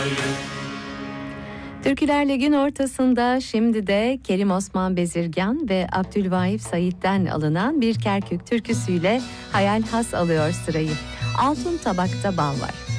Türküler Lig'in ortasında şimdi de Kerim Osman Bezirgan ve Abdülvaif Said'den alınan bir Kerkük türküsüyle Hayal Has alıyor sırayı. Altın tabakta bal var.